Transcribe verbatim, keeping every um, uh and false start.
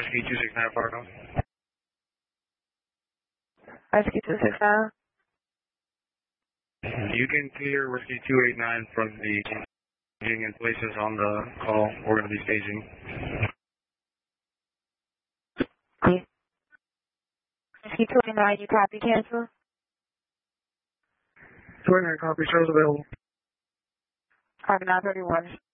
Whiskey two six nine Fargo. Whiskey two six nine. You can clear Whiskey two eight nine from the staging and places on the call. We're going to be staging. Okay. Whiskey two eight nine, you copy cancel? two eight nine copy, shows available. Copy nine thirty-one.